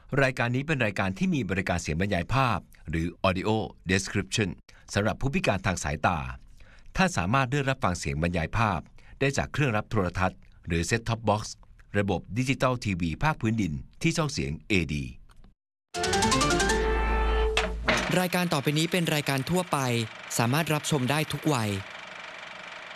รายการนี้เป็นรายการที่มีบริการเสียงบรรยายภาพหรือ Audio Description สำหรับผู้พิการทางสายตาท่านสามารถเลือกรับฟังเสียงบรรยายภาพได้จากเครื่องรับโทรทัศน์หรือ Set Top Box ระบบดิจิตอลทีวีภาคพื้นดินที่ช่องเสียง AD รายการต่อไปนี้เป็นรายการทั่วไปสามารถรับชมได้ทุกวัย